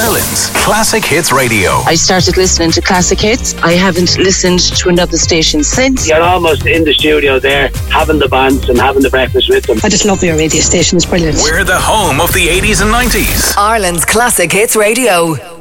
Ireland's Classic Hits Radio. I started listening to Classic Hits. I haven't listened to another station since. You're almost in the studio there, having the bands and having the breakfast with them. I just love your radio station, it's brilliant. We're the home of the 80s and 90s. Ireland's Classic Hits Radio.